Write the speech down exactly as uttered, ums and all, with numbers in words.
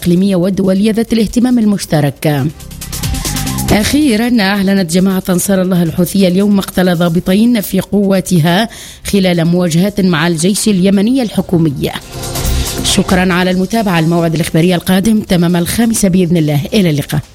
الإقليمية والدولية ذات الاهتمام المشترك. أخيرا أعلنت جماعة أنصار الله الحوثية اليوم مقتل ضابطين في قواتها خلال مواجهات مع الجيش اليمني الحكومي. شكرا على المتابعة. الموعد الإخباري القادم تمام الخامسة بإذن الله. إلى اللقاء.